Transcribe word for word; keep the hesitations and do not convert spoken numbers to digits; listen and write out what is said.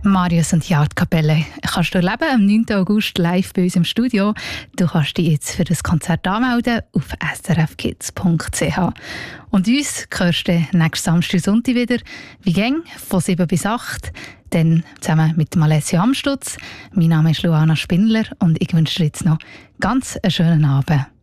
Marius und die Artkapelle kannst du erleben am neunten August live bei uns im Studio. Du kannst dich jetzt für das Konzert anmelden auf s r f kids punkt c h. Und uns hörst du nächsten Samstag und Sonntag wieder, wie gäng, von sieben bis acht. Dann zusammen mit Alessio Amstutz. Mein Name ist Luana Spindler und ich wünsche dir jetzt noch ganz einen schönen Abend.